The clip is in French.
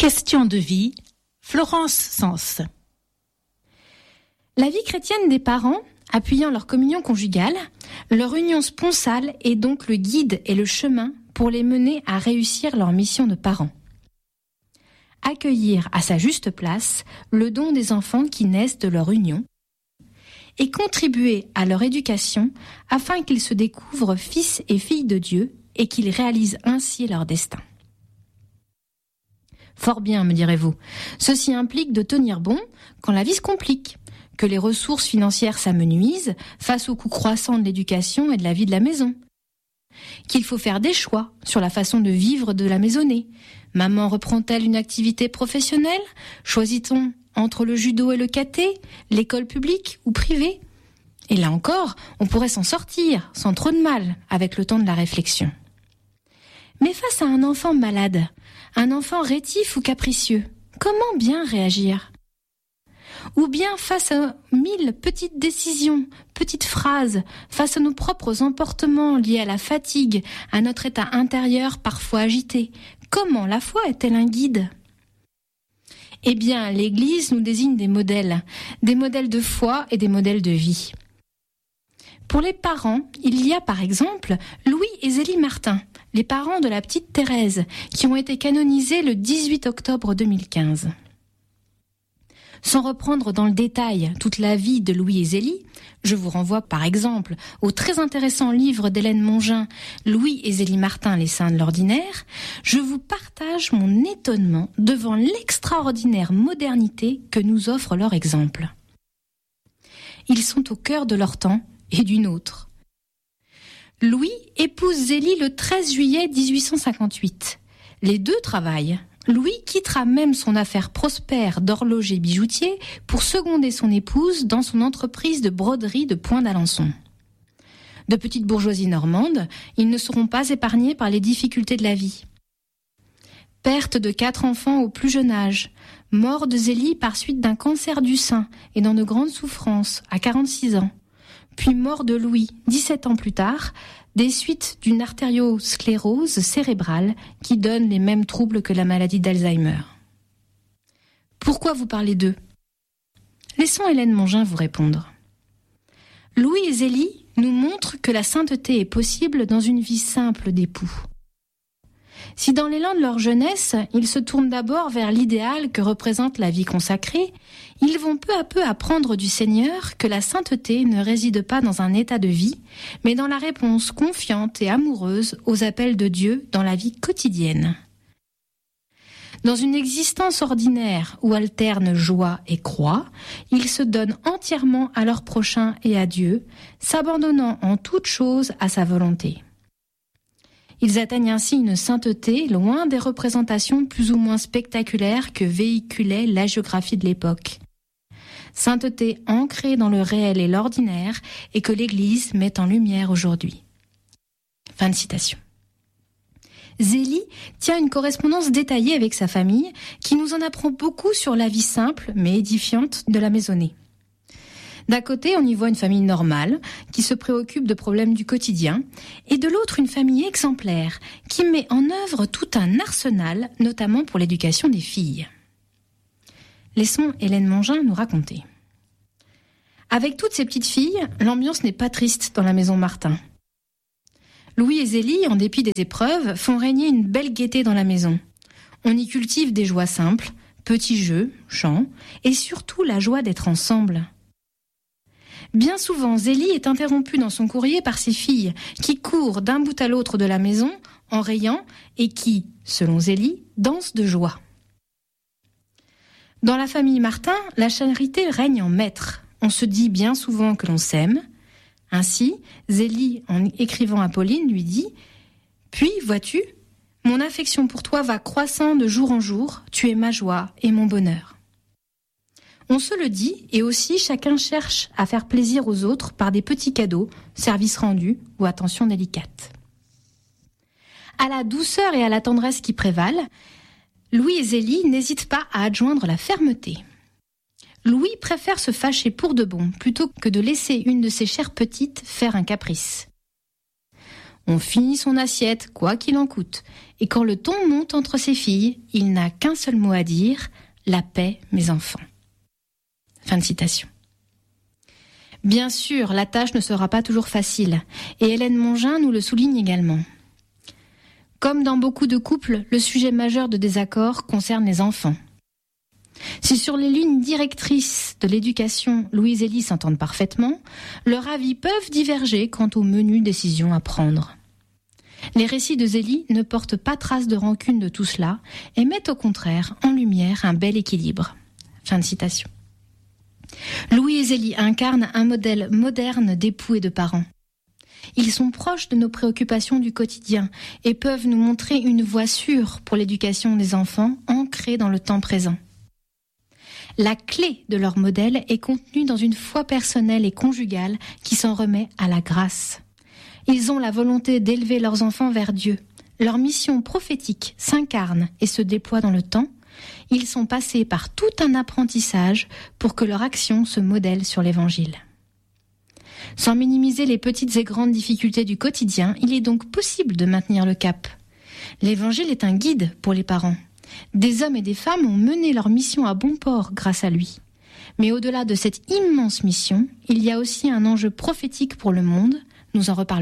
Question de vie, Florence Sens. La vie chrétienne des parents, appuyant leur communion conjugale, leur union sponsale est donc le guide et le chemin pour les mener à réussir leur mission de parents. Accueillir à sa juste place le don des enfants qui naissent de leur union et contribuer à leur éducation afin qu'ils se découvrent fils et filles de Dieu et qu'ils réalisent ainsi leur destin. Fort bien, me direz-vous. Ceci implique de tenir bon quand la vie se complique, que les ressources financières s'amenuisent face au coût croissant de l'éducation et de la vie de la maison, qu'il faut faire des choix sur la façon de vivre de la maisonnée. Maman reprend-elle une activité professionnelle ? Choisit-on entre le judo et le karaté, l'école publique ou privée ? Et là encore, on pourrait s'en sortir sans trop de mal avec le temps de la réflexion. Mais face à un enfant malade, un enfant rétif ou capricieux, comment bien réagir ? Ou bien face à 1000 petites décisions, petites phrases, face à nos propres emportements liés à la fatigue, à notre état intérieur parfois agité, comment la foi est-elle un guide ? Eh bien, l'Église nous désigne des modèles de foi et des modèles de vie. Pour les parents, il y a par exemple Louis et Zélie Martin, les parents de la petite Thérèse, qui ont été canonisés le 18 octobre 2015. Sans reprendre dans le détail toute la vie de Louis et Zélie, je vous renvoie par exemple au très intéressant livre d'Hélène Mongin, Louis et Zélie Martin, les saints de l'ordinaire, je vous partage mon étonnement devant l'extraordinaire modernité que nous offre leur exemple. Ils sont au cœur de leur temps et d'une autre. Louis épouse Zélie le 13 juillet 1858. Les deux travaillent. Louis quittera même son affaire prospère d'horloger bijoutier pour seconder son épouse dans son entreprise de broderie de Point d'Alençon. De petite bourgeoisie normande, ils ne seront pas épargnés par les difficultés de la vie. Perte de 4 enfants au plus jeune âge, mort de Zélie par suite d'un cancer du sein et dans de grandes souffrances à 46 ans, puis mort de Louis 17 ans plus tard, des suites d'une artériosclérose cérébrale qui donne les mêmes troubles que la maladie d'Alzheimer. Pourquoi vous parlez d'eux ? Laissons Hélène Mongin vous répondre. Louis et Zélie nous montrent que la sainteté est possible dans une vie simple d'époux. Si dans l'élan de leur jeunesse, ils se tournent d'abord vers l'idéal que représente la vie consacrée, ils vont peu à peu apprendre du Seigneur que la sainteté ne réside pas dans un état de vie, mais dans la réponse confiante et amoureuse aux appels de Dieu dans la vie quotidienne. Dans une existence ordinaire où alternent joie et croix, ils se donnent entièrement à leur prochain et à Dieu, s'abandonnant en toute chose à sa volonté. Ils atteignent ainsi une sainteté loin des représentations plus ou moins spectaculaires que véhiculait l'hagiographie de l'époque. Sainteté ancrée dans le réel et l'ordinaire et que l'Église met en lumière aujourd'hui. Fin de citation. Zélie tient une correspondance détaillée avec sa famille qui nous en apprend beaucoup sur la vie simple mais édifiante de la maisonnée. D'un côté, on y voit une famille normale, qui se préoccupe de problèmes du quotidien, et de l'autre, une famille exemplaire, qui met en œuvre tout un arsenal, notamment pour l'éducation des filles. Laissons Hélène Mongin nous raconter. Avec toutes ces petites filles, l'ambiance n'est pas triste dans la maison Martin. Louis et Zélie, en dépit des épreuves, font régner une belle gaieté dans la maison. On y cultive des joies simples, petits jeux, chants, et surtout la joie d'être ensemble. Bien souvent, Zélie est interrompue dans son courrier par ses filles, qui courent d'un bout à l'autre de la maison, en riant, et qui, selon Zélie, dansent de joie. Dans la famille Martin, la charité règne en maître. On se dit bien souvent que l'on s'aime. Ainsi, Zélie, en écrivant à Pauline, lui dit « Puis, vois-tu, mon affection pour toi va croissant de jour en jour, tu es ma joie et mon bonheur. » On se le dit, et aussi chacun cherche à faire plaisir aux autres par des petits cadeaux, services rendus ou attentions délicates. À la douceur et à la tendresse qui prévalent, Louis et Zélie n'hésitent pas à adjoindre la fermeté. Louis préfère se fâcher pour de bon plutôt que de laisser une de ses chères petites faire un caprice. On finit son assiette, quoi qu'il en coûte. Et quand le ton monte entre ses filles, il n'a qu'un seul mot à dire, la paix, mes enfants. Fin de citation. Bien sûr, la tâche ne sera pas toujours facile, et Hélène Mongin nous le souligne également. Comme dans beaucoup de couples, le sujet majeur de désaccord concerne les enfants. Si sur les lignes directrices de l'éducation, Louise et Lise s'entendent parfaitement, leurs avis peuvent diverger quant aux menues décisions à prendre. Les récits de Zélie ne portent pas trace de rancune de tout cela et mettent au contraire en lumière un bel équilibre. Fin de citation. Louis et Zélie incarnent un modèle moderne d'époux et de parents. Ils sont proches de nos préoccupations du quotidien et peuvent nous montrer une voie sûre pour l'éducation des enfants ancrée dans le temps présent. La clé de leur modèle est contenue dans une foi personnelle et conjugale qui s'en remet à la grâce. Ils ont la volonté d'élever leurs enfants vers Dieu. Leur mission prophétique s'incarne et se déploie dans le temps. Ils sont passés par tout un apprentissage pour que leur action se modèle sur l'Évangile. Sans minimiser les petites et grandes difficultés du quotidien, il est donc possible de maintenir le cap. L'Évangile est un guide pour les parents. Des hommes et des femmes ont mené leur mission à bon port grâce à lui. Mais au-delà de cette immense mission, il y a aussi un enjeu prophétique pour le monde. Nous en reparlerons.